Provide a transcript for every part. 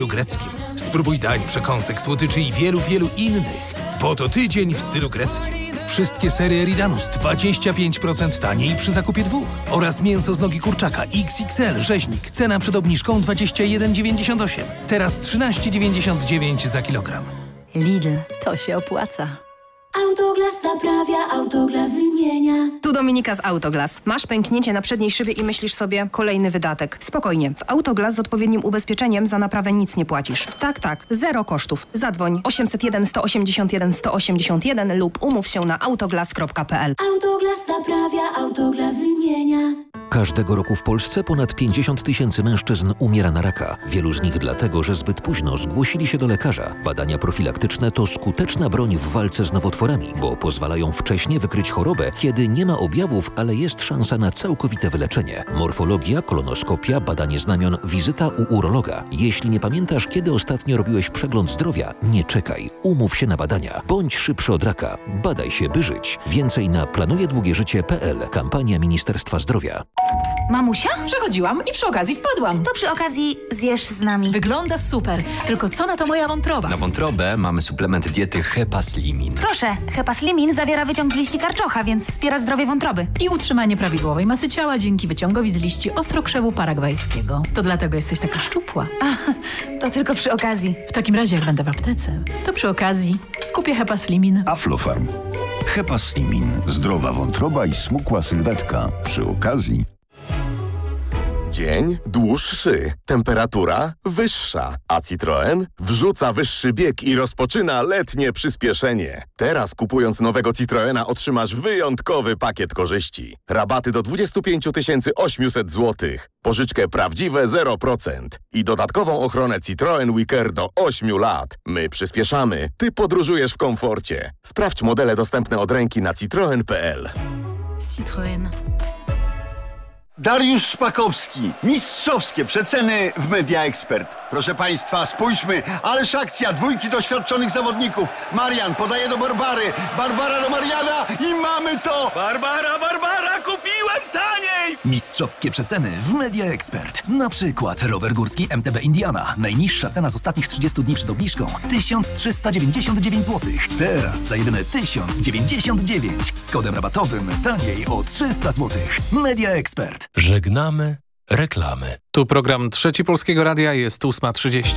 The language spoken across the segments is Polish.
greckim. Spróbuj dań, przekąsek, słodyczy i wielu innych. Po to tydzień w stylu greckim. Wszystkie serie Eridanus 25% taniej przy zakupie 2. Oraz mięso z nogi kurczaka XXL rzeźnik. Cena przed obniżką 21,98. Teraz 13,99 za kilogram. Lidl, to się opłaca. Autoglas naprawia, Autoglas wymienia. Tu Dominika z Autoglas. Masz pęknięcie na przedniej szybie i myślisz sobie kolejny wydatek. Spokojnie, w Autoglas z odpowiednim ubezpieczeniem za naprawę nic nie płacisz. Tak, zero kosztów. Zadzwoń 801 181 181 lub umów się na autoglas.pl. Autoglas naprawia, Autoglas wymienia. Każdego roku w Polsce ponad 50 000 mężczyzn umiera na raka. Wielu z nich dlatego, że zbyt późno zgłosili się do lekarza. Badania profilaktyczne to skuteczna broń w walce z nowotworami, bo pozwalają wcześnie wykryć chorobę, kiedy nie ma objawów, ale jest szansa na całkowite wyleczenie. Morfologia, kolonoskopia, badanie znamion, wizyta u urologa. Jeśli nie pamiętasz, kiedy ostatnio robiłeś przegląd zdrowia, nie czekaj. Umów się na badania. Bądź szybszy od raka. Badaj się, by żyć. Więcej na planujedługieżycie.pl. Kampania Ministerstwa Zdrowia. Mamusia? Przechodziłam i przy okazji wpadłam. To przy okazji zjesz z nami. Wygląda super, tylko co na to moja wątroba? Na wątrobę mamy suplement diety Hepaslimin. Proszę, Hepaslimin zawiera wyciąg z liści karczocha, więc wspiera zdrowie wątroby. I utrzymanie prawidłowej masy ciała dzięki wyciągowi z liści ostrokrzewu paragwajskiego. To dlatego jesteś taka szczupła. To tylko przy okazji. W takim razie, jak będę w aptece, to przy okazji kupię Hepaslimin. Aflofarm. Hepaslimin. Zdrowa wątroba i smukła sylwetka. Przy okazji. Dzień dłuższy, temperatura wyższa, a Citroën wrzuca wyższy bieg i rozpoczyna letnie przyspieszenie. Teraz kupując nowego Citroena otrzymasz wyjątkowy pakiet korzyści. Rabaty do 25 800 zł, pożyczkę prawdziwe 0% i dodatkową ochronę Citroen WeCare do 8 lat. My przyspieszamy, ty podróżujesz w komforcie. Sprawdź modele dostępne od ręki na citroen.pl. Citroën. Dariusz Szpakowski. Mistrzowskie przeceny w Media Expert. Proszę Państwa, spójrzmy, ależ akcja, dwójki doświadczonych zawodników. Marian podaje do Barbary, Barbara do Mariana i mamy to! Barbara, kupiłem taniej! Mistrzowskie przeceny w Media Expert. Na przykład rower górski MTB Indiana. Najniższa cena z ostatnich 30 dni przed obniżką 1399 zł. Teraz za jedyne 1099. Z kodem rabatowym taniej o 300 zł. Media Expert. Żegnamy reklamy. Tu program Trzeci Polskiego Radia, jest 8:30.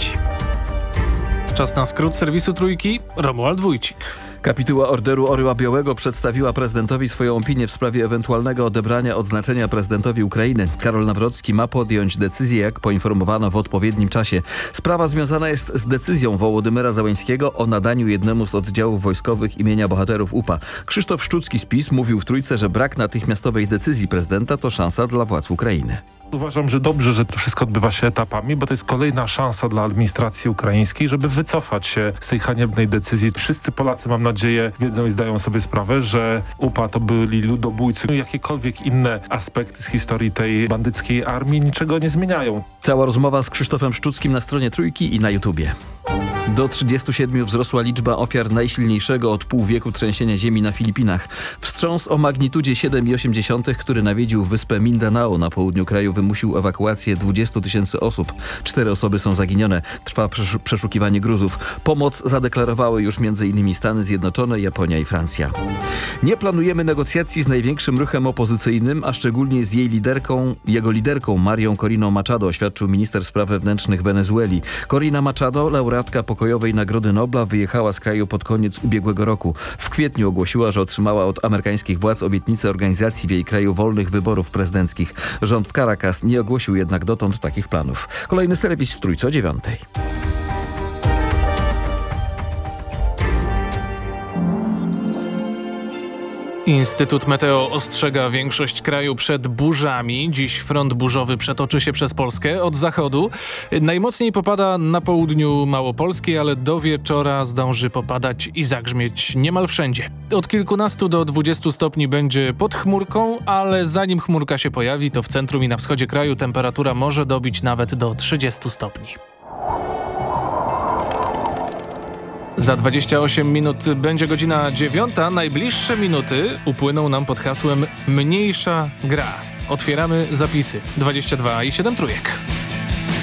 Czas na skrót serwisu Trójki. Romuald Wójcik. Kapituła Orderu Orła Białego przedstawiła prezydentowi swoją opinię w sprawie ewentualnego odebrania odznaczenia prezydentowi Ukrainy. Karol Nawrocki ma podjąć decyzję, jak poinformowano, w odpowiednim czasie. Sprawa związana jest z decyzją Wołodymyra Zełańskiego o nadaniu jednemu z oddziałów wojskowych imienia bohaterów UPA. Krzysztof Szczucki z PiS mówił w Trójce, że brak natychmiastowej decyzji prezydenta to szansa dla władz Ukrainy. Uważam, że dobrze, że to wszystko odbywa się etapami, bo to jest kolejna szansa dla administracji ukraińskiej, żeby wycofać się z tej haniebnej decyzji. Wszyscy Polacy, mam nadzieję, wiedzą i zdają sobie sprawę, że UPA to byli ludobójcy. Jakiekolwiek inne aspekty z historii tej bandyckiej armii niczego nie zmieniają. Cała rozmowa z Krzysztofem Szczuckim na stronie Trójki i na YouTubie. Do 37 wzrosła liczba ofiar najsilniejszego od pół wieku trzęsienia ziemi na Filipinach. Wstrząs o magnitudzie 7,8, który nawiedził wyspę Mindanao na południu kraju, wymusił ewakuację 20 000 osób. 4 osoby są zaginione. Trwa przeszukiwanie gruzów. Pomoc zadeklarowały już m.in. Stany Zjednoczone, Japonia i Francja. Nie planujemy negocjacji z największym ruchem opozycyjnym, a szczególnie z jego liderką Marią Coriną Machado, oświadczył minister spraw wewnętrznych Wenezueli. Corina Machado, laureatka pokojowej Nagrody Nobla, wyjechała z kraju pod koniec ubiegłego roku. W kwietniu ogłosiła, że otrzymała od amerykańskich władz obietnicę organizacji w jej kraju wolnych wyborów prezydenckich. Rząd w Caracas nie ogłosił jednak dotąd takich planów. Kolejny serwis w Trójce o 9:00. Instytut Meteo ostrzega większość kraju przed burzami. Dziś front burzowy przetoczy się przez Polskę od zachodu. Najmocniej popada na południu Małopolski, ale do wieczora zdąży popadać i zagrzmieć niemal wszędzie. Od kilkunastu do 20 stopni będzie pod chmurką, ale zanim chmurka się pojawi, to w centrum i na wschodzie kraju temperatura może dobić nawet do 30 stopni. Za 28 minut będzie godzina 9. Najbliższe minuty upłyną nam pod hasłem mniejsza gra. Otwieramy zapisy 22 i 7 trójek.